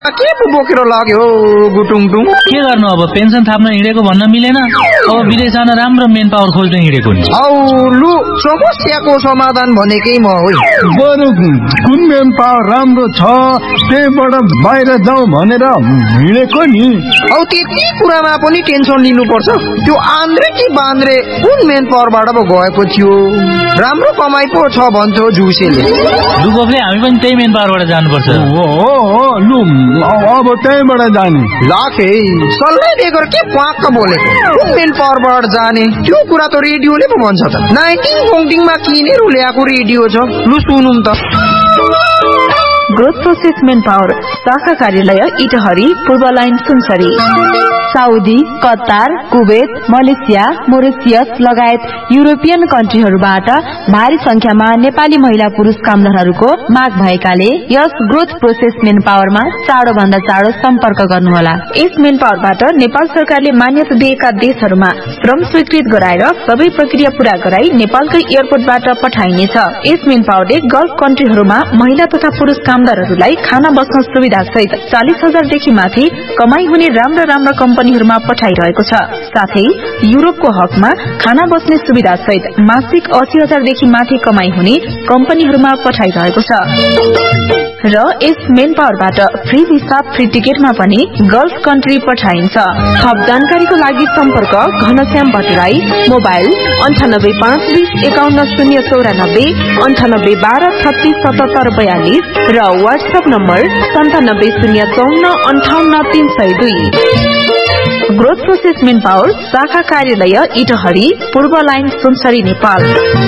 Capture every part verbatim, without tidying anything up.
के पो बोकेर लग्यो गुटुङटुङ? के गर्नु अब पेन्सन थाप्न हिँडेको भन्न मिलेन। अब विदेश जान राम्रो मेन पावर खोज्न हिँडेको नि। औ लु समस्याको समाधान भनेकै म हो। बरु कुन मेन पावर राम्रो छ त्यहीबाट बाहिर जाउँ भनेर हिँडेको नि। औ त्यति कुरामा पनि टेन्सन लिनुपर्छ? त्यो आन्द्रे कि बान्द्रे कुन मेन पावरबाट पो गएको थियो? राम्रो कमाइ पो छ भन्छौ जुसेले। लु गोफले हामी पनि त्यही मेन पावरबाट जानुपर्छ। हो हो लु अब त्यहीबाट जाने। लाखे सल्लाह दिएको के प्वाक्क बोलेको? कुन मेन पावरबाट जाने? त्यो कुरा त रेडियोले पो भन्छ त। नाइन्टिन पोङ्टिङमा किनेर ल्याएको रेडियो छ। लु सुनौँ त। ग्रोथ प्रोसेस मेन पावर शाखा कार्यालय इटहरी पूर्व line Sunsari. Saudi, Qatar, Kuwait, Malaysia, Mauritius लगायत युरोपियन कन्ट्रीहरूबाट भारी संख्यामा नेपाली महिला पुरुष कामदारहरूको माग भएकाले यस ग्रोथ प्रोसेस मेन पावरमा चाँडो भन्दा चाँडो सम्पर्क गर्नुहोला। यस मेन पावरबाट नेपाल सरकारले मान्यता दिएका देशहरूमा श्रम स्वीकृत गराएर सबै प्रक्रिया पूरा गराई नेपालकै एयरपोर्टबाट पठाइनेछ। यस मेन पावरले गल्फ कन्ट्रीहरूमा महिला तथा पुरुष कामदारहरूलाई खाना बस्न सुविधा सहित चालिस हजारदेखि माथि कमाई हुने राम्रा राम्रा कम्पनीहरूमा पठाइरहेको छ। साथै युरोपको हकमा खाना बस्ने सुविधा सहित मासिक अस्सी हजारदेखि माथि कमाई हुने कम्पनीहरूमा पठाइरहेको छ। र यस मेन पावरबाट फ्री भिसा फ्री टिकटमा पनि गल्फ कन्ट्री पठाइन्छ। थप जानकारीको लागि सम्पर्क घनश्याम भट्टराई, मोबाइल अन्ठानब्बे पाँच बीस एकाउन्न शून्य चौरानब्बे अन्ठानब्बे बाह्र छत्तीस सतहत्तर बयालिस र वाट्सएप नम्बर सन्तानब्बे शून्य चौन्न अन्ठाउन्न तीन सय दुई। ग्रोथ प्रोसेस मेन पावर शाखा कार्यालय इटहरी पूर्व लाइन सुनसरी नेपाल।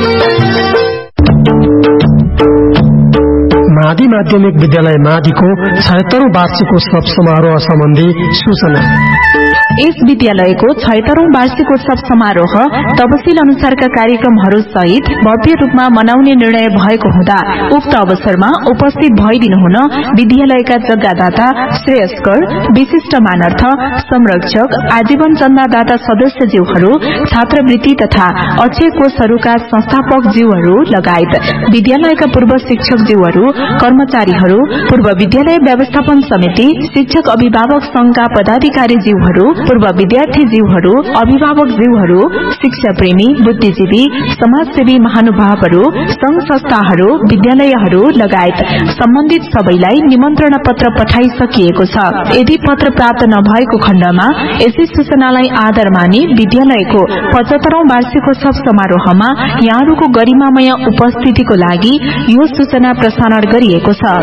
मादी माध्यमिक विद्यालय मादीको छयत्तरौं वार्षिकोत्सव समारोह सम्बन्धी सूचना। यस विद्यालयको छयत्तरौं वार्षिकोत्सव समारोह तपसिल अनुसारका कार्यक्रमहरू सहित भव्य रूपमा मनाउने निर्णय भएको हुँदा उक्त अवसरमा उपस्थित भइदिनु हुन विद्यालयका जग्गादाता, श्रेयस्कर, विशिष्ट मानार्थ, संरक्षक, आजीवन चन्दादाता सदस्यज्यूहरू, छात्रवृत्ति तथा अक्षय कोषहरूका संस्थापक ज्यूहरू लगायत विद्यालयका पूर्व शिक्षक ज्यूहरू, कर्मचारीहरू, पूर्व विद्यालय व्यवस्थापन समिति, शिक्षक अभिभावक संघका पदाधिकारी ज्यूहरू, पूर्व विद्यार्थी जीवहरू, अभिभावक जीवहरू, शिक्षा प्रेमी, बुद्धिजीवी, समाजसेवी महानुभावहरू, संघ संस्थाहरू, विद्यालयहरू लगायत सम्बन्धित सबैलाई निमन्त्रणा पत्र पठाइसकिएको छ। यदि पत्र प्राप्त नभएको खण्डमा यसै सूचनालाई आधार मानि विद्यालयको पचहत्तरौं वार्षिकोत्सव समारोहमा यहाँहरूको गरिमामय उपस्थितिको लागि यो सूचना प्रसारण गरिएको छ।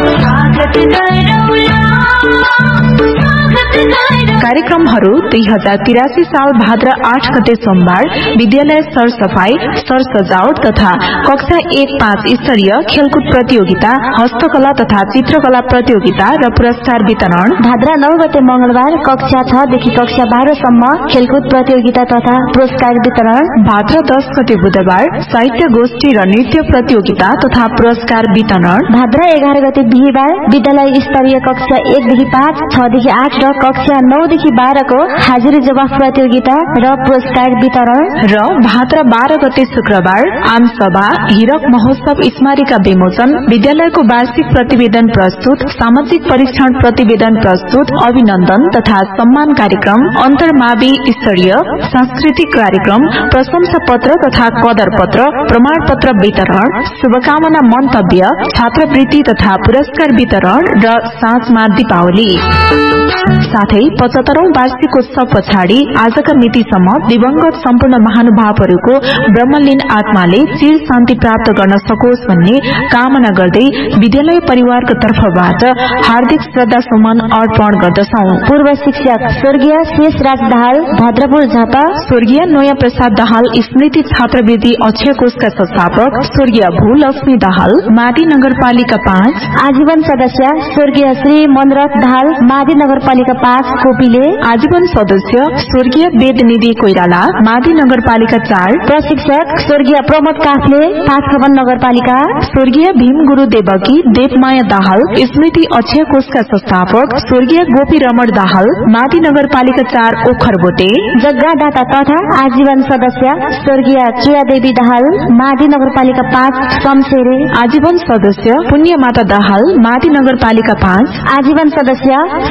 कार्यक्रमहरू दुई हजार तिरासी साल भाद्र आठ गते सोमबार विद्यालय सरसफाई, सर सजावट तथा कक्षा एक पाँच स्तरीय खेलकुद प्रतियोगिता, हस्तकला तथा चित्रकला प्रतियोगिता र पुरस्कार वितरण। भाद्र नौ गते मंगलबार कक्षा छ देखि कक्षा बाह्र सम्म खेलकुद प्रतियोगिता तथा पुरस्कार वितरण। भाद्र दस गते बुधबार साहित्य गोष्ठी र नृत्य प्रतियोगिता तथा पुरस्कार वितरण। भाद्र एघार गते बिहिबार विद्यालय स्तरीय कक्षा एक देखि पाँच, छ देखि आठ र कक्षा नौ देखि बाह्र को हाजिरी जवाफ प्रतियोगिता र पुरस्कार वितरण। र भाद्र बाह्र गते शुक्रबार आमसभा, हीरक महोत्सव स्मारिका विमोचन, विद्यालयको वार्षिक प्रतिवेदन प्रस्तुत, सामाजिक परीक्षण प्रतिवेदन प्रस्तुत, अभिनन्दन तथा सम्मान कार्यक्रम, अन्तर्मावि स्तरीय सांस्कृतिक कार्यक्रम, प्रशंसा पत्र तथा कदर पत्र, प्रमाण पत्र वितरण, शुभकामना मन्तव्य, छात्रवृत्ति तथा पुरस्कार वितरण र साँझमा दीपावली। साथै पचहत्तरौं वार्षिकोत्सव पछाडि आजका मितिसम्म दिवंगत सम्पूर्ण महानुभावहरूको ब्रह्मलीन आत्माले चिर शान्ति प्राप्त गर्न सकोस् भन्ने कामना गर्दै विद्यालय परिवारको तर्फबाट हार्दिक श्रद्धा सुमन अर्पण गर्दछौ। पूर्व शिक्षक स्वर्गीय शेषराज दाहाल भद्रपुर झापा, स्वर्गीय नयाँ प्रसाद दाहाल स्मृति छात्रवृत्ति अक्षय कोषका संस्थापक स्वर्गीय भूलक्ष्मी दाहाल माडी नगरपालिका पाँच, आजीवन सदस्य स्वर्गीय श्री मनरथ दाहाल माडी नगरपालिका पाँच कोपिले, काफ्ले, आजीवन सदस्य स्वर्गीय वेदनिधि कोइराला, माथि नगरपालिका चार, प्रशिक्षक स्वर्गीय प्रमोद काफ्ले, पाँचखवन नगरपालिका, स्वर्गीय भीम गुरु देवकी, देवमाया दाहाल, स्मृति अक्षय कोषका संस्थापक स्वर्गीय गोपी रमण दाहाल, माथि नगरपालिका चार ओखरबोटे, जग्गादाता तथा आजीवन सदस्य स्वर्गीय चुयादेवी दाहाल, माथि नगरपालिका पाँच, शमशेरे, आजीवन सदस्य पुण्यमाता दाहाल, माथि नगरपालिका पाँच, आजीवन सदस्य